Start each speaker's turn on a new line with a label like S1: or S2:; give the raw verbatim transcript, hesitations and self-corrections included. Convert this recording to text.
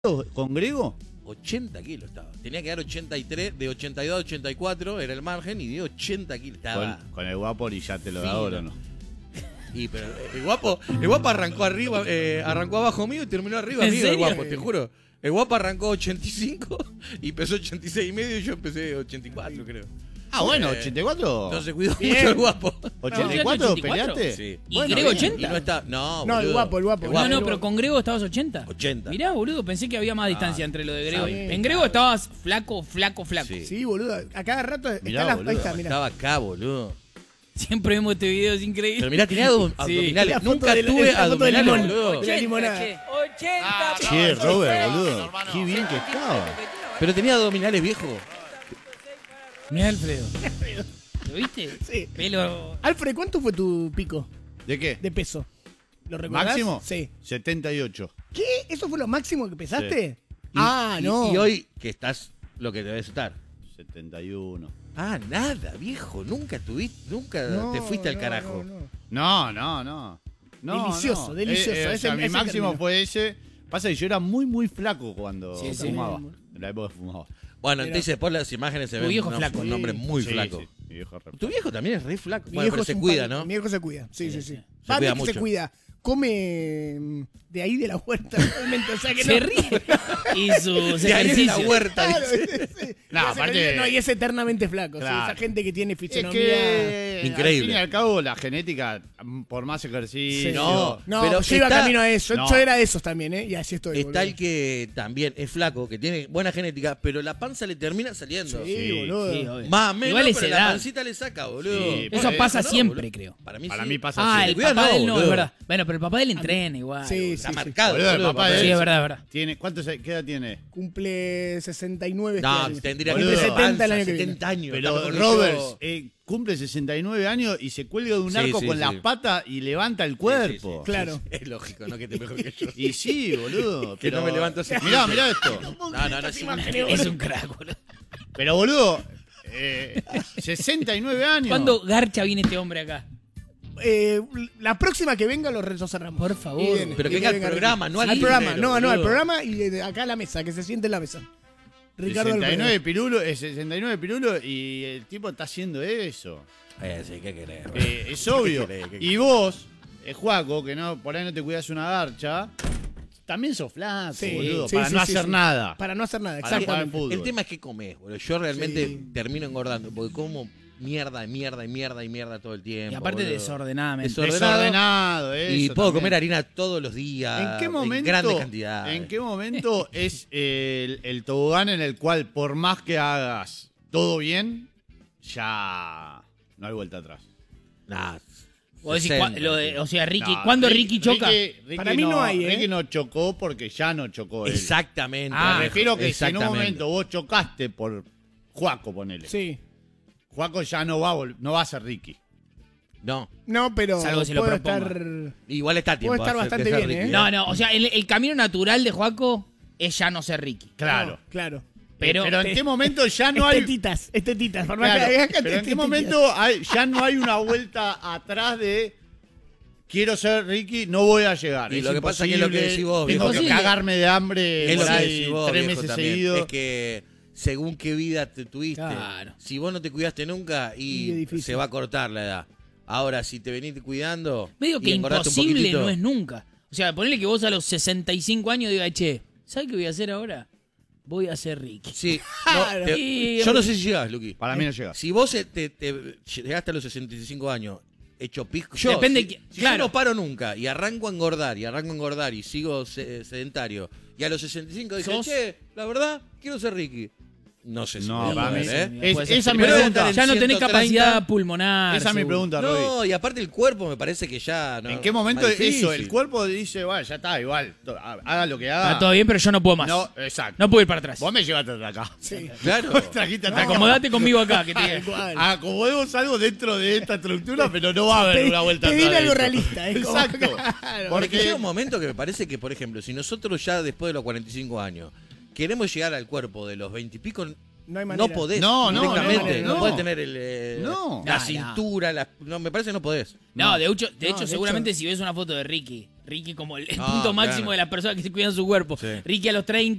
S1: con Grego?
S2: ochenta kilos estaba. Tenía que dar ochenta y tres, de ochenta y dos a ochenta y cuatro era el margen y dio ochenta kilos. Estaba
S1: Con, con el guapo y ya te lo da
S2: fino.
S1: ahora, ¿no?
S2: Y pero el guapo, el guapo arrancó arriba, eh, arrancó abajo mío y terminó arriba
S3: ¿En
S2: mío el
S3: serio?
S2: guapo, te juro. El guapo arrancó ochenta y cinco y pesó ochenta y seis y medio y yo empecé ochenta y cuatro, creo.
S1: Ah, bueno,
S2: Eh,
S1: ochenta y cuatro.
S2: No se cuidó
S1: Bien.
S2: mucho el guapo.
S1: ¿ochenta y cuatro
S3: ochenta y cuatro?
S1: peleaste?
S2: Sí.
S3: ¿Y
S1: Bueno,
S3: Grego
S1: bien.
S3: ochenta?
S2: Y no está, no,
S4: No, el
S2: boludo.
S4: guapo, el guapo.
S3: No, no, pero con Grego estabas ochenta.
S2: ochenta.
S3: Mirá, boludo, pensé que había más distancia entre lo de Grego.
S4: sí,
S3: En Grego estabas flaco, flaco, flaco.
S2: Sí.
S4: Sí, boludo. A cada rato
S1: Mirá,
S4: está la,
S1: boludo.
S4: ahí está, mirá.
S2: Estaba acá, boludo.
S3: Siempre vemos este video, es increíble.
S2: Pero mirá, tenía abdom-
S3: Sí.
S2: abdominales.
S4: La foto
S2: Nunca
S4: de la-
S2: tuve
S4: la foto de
S2: abdominales,
S4: limón.
S2: boludo.
S4: De la limonada.
S3: ochenta.
S1: Che, Robert, boludo. Qué bien que estaba.
S2: Pero tenía abdominales, viejo.
S3: Mirá, Alfredo. ¿Lo viste?
S4: Sí.
S3: Pelo.
S4: Alfred, ¿cuánto fue tu pico
S1: ¿De qué?
S4: de peso? ¿Lo recordás?
S1: ¿Máximo?
S4: Sí.
S1: setenta y ocho.
S4: ¿Qué? ¿Eso fue lo máximo que pesaste?
S2: Y-
S4: Ah,
S2: y-
S4: no.
S2: Y hoy que estás lo que debes estar.
S1: setenta y uno.
S2: Ah, nada, viejo. Nunca tuviste, nunca
S4: No,
S2: te fuiste al
S4: no,
S2: carajo.
S4: no, no.
S1: No, no, no. no
S4: Delicioso,
S1: no.
S4: delicioso.
S1: Eh, eh, o
S4: Ese-
S1: sea, mi
S4: ese
S1: máximo
S4: término.
S1: fue ese. Pasa que yo era muy, muy flaco cuando
S3: Sí, sí.
S1: fumaba. En la época que fumaba.
S2: Bueno,
S4: Era-
S2: entonces después las imágenes se
S3: Tu
S2: ven
S3: viejo
S2: unos-
S3: flaco,
S2: un
S4: sí.
S2: hombre muy
S1: Sí,
S2: flaco.
S1: sí, mi viejo re-
S2: Tu viejo también es re flaco.
S4: Mi
S2: Bueno,
S4: viejo
S2: pero
S4: es
S2: se
S4: un
S2: cuida,
S4: pan-
S2: ¿no?
S4: Mi viejo se cuida, sí,
S3: Sí,
S4: sí,
S3: sí.
S4: sí.
S2: Se
S4: Padre
S2: cuida
S4: que se
S2: mucho.
S4: cuida. Come mm, de ahí de la huerta, realmente. O sea que
S3: Se
S4: no.
S3: ríe. Y sus
S2: De ahí en la
S3: ejercicios.
S2: huerta,
S4: Claro,
S2: dice.
S4: sí, sí.
S1: No,
S4: Y hace
S1: aparte-
S4: ejercicio, no, y es eternamente flaco. sí,
S1: Claro.
S4: esa gente que tiene
S1: Es
S4: fisionomía.
S1: que,
S2: Increíble.
S1: al fin y al cabo, la genética, por más ejercicio.
S4: Sí.
S2: No,
S4: No,
S2: pero
S4: yo iba
S2: está-
S4: camino a eso.
S1: No.
S4: Yo era de esos también, ¿eh? Y así estoy.
S2: Está
S4: boludo.
S2: el que también es flaco, que tiene buena genética, pero la panza le termina saliendo.
S4: Sí,
S1: Sí,
S4: boludo.
S3: Sí, obvio.
S2: Más o menos,
S3: Igual es
S2: pero la
S3: edad.
S2: pancita le saca, boludo.
S1: Sí,
S3: Eso
S1: por
S3: pasa
S2: no,
S3: siempre,
S2: boludo.
S3: creo.
S2: Para mí
S1: Para
S2: sí.
S1: mí pasa
S3: Ah,
S1: así.
S3: el
S2: Cuidado,
S3: papá
S2: no,
S3: de él no, es
S2: boludo.
S3: verdad. Bueno, pero el papá de él entrena igual.
S4: Sí,
S3: boludo.
S4: sí,
S2: Está
S4: sí.
S2: marcado,
S1: Boludo, el
S2: boludo,
S1: papá de
S3: Sí,
S1: él.
S3: es verdad, es verdad.
S1: Tiene, ¿cuántos, ¿Qué edad tiene?
S4: Cumple sesenta y nueve este
S2: No,
S4: año.
S2: tendría
S1: Boludo.
S2: que
S4: Cumple
S2: tener
S4: setenta el
S2: panza,
S4: año que viene.
S2: setenta años.
S1: Pero
S2: está mejor que
S1: Roberts
S2: yo.
S1: eh, cumple sesenta y nueve años y se cuelga de un
S2: Sí,
S1: arco
S2: sí,
S1: con
S2: sí.
S1: las patas y levanta el
S2: Sí,
S1: cuerpo.
S2: sí, sí.
S4: Claro.
S2: Es lógico, ¿no? Que te mejor que yo.
S1: Y sí, boludo.
S2: Que no
S1: pero-
S2: me levanto así.
S1: Mirá, mirá esto.
S2: No, no, no. Es un-
S3: Es un crack, boludo.
S1: Pero, boludo, eh, sesenta y nueve años.
S3: ¿Cuándo garcha viene este hombre acá?
S4: Eh, la próxima que venga lo rezo cerramos.
S3: Por favor.
S4: Y viene,
S2: Pero que
S4: y
S2: venga al
S4: venga
S2: programa,
S4: Ricky.
S2: no al
S4: al programa.
S2: librero,
S4: No, no, al
S2: boludo.
S4: programa y de acá a la mesa, que se siente en la mesa. Ricardo
S1: sesenta y nueve
S4: Alfredo.
S1: pirulo, eh, sesenta y nueve pirulo y el tipo está haciendo eso.
S2: Eh, sí, ¿qué querés?
S1: Eh, es obvio.
S2: ¿Qué querés? ¿Qué
S1: Y vos, eh, Juaco, que no, por ahí no te cuidas una garcha, también sos flaco,
S4: Sí,
S1: boludo,
S4: sí,
S1: para
S4: sí,
S1: no
S4: sí,
S1: hacer
S4: sí.
S1: nada.
S4: Para no hacer nada,
S1: Para
S4: exacto.
S1: jugar al fútbol.
S2: El tema es que comes, boludo. Yo realmente
S4: Sí.
S2: termino engordando porque como mierda y mierda y mierda y mierda todo el tiempo.
S3: Y aparte
S2: boludo.
S3: desordenadamente.
S2: Desordenado.
S1: Desordenado, eso
S2: Y puedo
S1: también.
S2: comer harina todos los días.
S1: ¿En qué momento,
S2: grandes cantidades.
S1: ¿en qué momento es el, el tobogán en el cual por más que hagas todo bien, ya no hay vuelta atrás?
S2: Nah,
S3: Vos decís,
S2: sesenta,
S3: cua- lo de- o sea, Ricky,
S1: No,
S3: ¿cuándo Ricky, choca?
S1: Ricky- Ricky
S4: Para mí no hay, ¿eh?
S1: Ricky no chocó porque ya no chocó él.
S2: Exactamente.
S3: Ah,
S1: Me refiero que si en un
S2: exactamente.
S1: momento vos chocaste por Juaco, ponele.
S4: Sí.
S1: Juaco ya no va, a vol- no va a ser Ricky.
S2: No,
S4: No, pero
S3: Salvo si lo
S4: puedo
S3: proponga.
S4: estar...
S2: igual está a tiempo.
S4: Puede estar
S2: de hacer-
S4: bastante
S2: de ser
S4: bien,
S2: Ricky,
S4: ¿eh?
S3: No, no, o sea, el, el camino natural de Juaco es ya no ser Ricky.
S1: Claro.
S4: No, claro.
S3: Pero,
S1: Pero en
S4: te-
S1: qué momento ya no hay.
S4: Estetitas, estetitas. Por más
S1: Claro,
S4: que hagas
S1: pero en qué
S4: estetitas.
S1: momento hay- ya no hay una vuelta atrás de quiero ser Ricky, no voy a llegar.
S2: Y
S1: Es
S2: lo que pasa que es lo que
S1: imposible,
S2: decís vos,
S1: tengo
S2: viejo.
S1: que
S3: Imposible.
S1: cagarme de hambre
S2: Es lo
S1: por
S2: que
S1: ahí
S2: decís vos,
S1: tres
S2: viejo,
S1: meses
S2: también.
S1: seguidos.
S2: Es que según qué vida te tuviste,
S3: Claro.
S2: si vos no te cuidaste nunca
S4: Y
S2: y
S4: es difícil.
S2: se va a cortar la edad. Ahora, si te venís cuidando
S3: medio
S2: y
S3: que
S2: engordaste un
S3: imposible
S2: poquitito,
S3: no es nunca. O sea, ponele que vos a los sesenta y cinco años digas, che, ¿sabes qué voy a hacer ahora? Voy a ser Ricky.
S2: Sí, no,
S4: Claro.
S2: te-
S3: Y-
S2: yo no sé si llegás, Luqui.
S1: Para mí no llega.
S2: Si vos eh, te, te- llegaste a los sesenta y cinco años hecho pisco, yo,
S3: Depende
S2: si,
S3: que-
S2: si
S3: claro.
S2: yo no paro nunca y arranco a engordar y arranco a engordar y sigo se- sedentario y a los sesenta y cinco dije,
S3: Sos-
S2: che, la verdad, quiero ser Ricky. No sé si
S1: No,
S2: me voy a
S1: para mí-
S2: poder, ¿eh?
S1: Es-
S3: Puede ser.
S1: esa es mi
S3: Pero
S1: pregunta.
S3: Ya no tenés
S2: ciento treinta.
S3: capacidad pulmonar.
S1: Esa es mi
S3: seguro.
S1: pregunta, Roy.
S2: No, y aparte el cuerpo me parece que ya no.
S1: ¿En qué momento
S2: más
S1: eso?
S2: difícil.
S1: El cuerpo dice, bueno, ya está, igual, to- haga lo que haga.
S3: Está todo bien, pero yo no puedo más.
S1: No,
S3: No,
S1: exacto.
S3: puedo ir para atrás.
S1: Vos me llevaste hasta acá.
S4: Sí.
S2: Claro.
S1: Trajiste hasta acá.
S3: Acomodate conmigo acá, que te diga.
S4: Igual.
S1: Acomodemos algo dentro de esta estructura, pero no va a haber
S4: Pedí-
S1: una vuelta
S4: pedí
S1: atrás de
S4: algo
S1: esto.
S4: realista, es como-
S1: Exacto.
S4: Claro.
S2: Porque
S1: Porque
S2: llega un momento que me parece que, por ejemplo, si nosotros ya después de los cuarenta y cinco años queremos llegar al cuerpo de los veinte y pico,
S4: No hay manera.
S2: No podés.
S1: No, no,
S2: directamente.
S4: no,
S2: No,
S1: no.
S2: podés tener el, eh,
S1: No.
S2: la
S3: No,
S2: cintura. La, no, me parece que no podés.
S3: No,
S1: No.
S3: de hecho, de
S4: No,
S3: hecho
S4: de
S3: seguramente
S4: hecho-
S3: si ves una foto de Ricky, Ricky como el, el
S2: Ah,
S3: punto máximo
S2: claro.
S3: de las personas que se cuidan su cuerpo.
S2: Sí.
S3: Ricky a los treinta